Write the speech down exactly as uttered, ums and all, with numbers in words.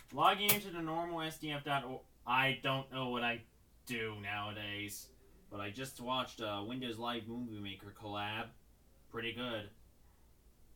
Logging into the normal S D F dot org. I don't know what I do nowadays, but I just watched a Windows Live Movie Maker collab. Pretty good.